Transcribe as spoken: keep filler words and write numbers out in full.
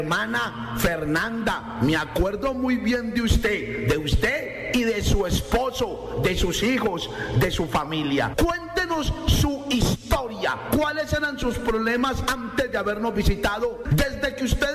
Hermana Fernanda, me acuerdo muy bien de usted, de usted y de su esposo, de sus hijos, de su familia. Cuéntenos su historia, cuáles eran sus problemas antes de habernos visitado, desde que usted